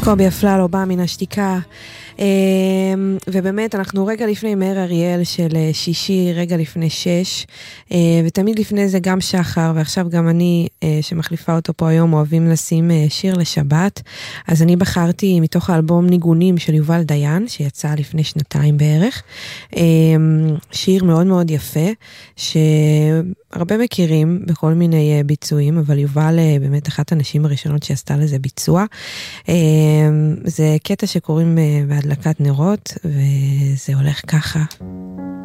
קובי אפללו בא מן השתיקה, ובאמת אנחנו רגע לפני מאיר אריאל של שישי, רגע לפני 6, ותמיד לפני זה גם שחר, ועכשיו גם אני שמחליפה אותו פה היום אוהבים לשים שיר לשבת, אז אני בחרתי מתוך האלבום ניגונים של יובל דיין, שיצא לפני 2 בערך, שיר מאוד מאוד יפה, שהרבה מכירים בכל מיני ביצועים, אבל יובל באמת אחת הנשים הראשונות שעשתה לזה ביצוע, זה קטע שקוראים בהדלקת נרות, וזה הולך ככה.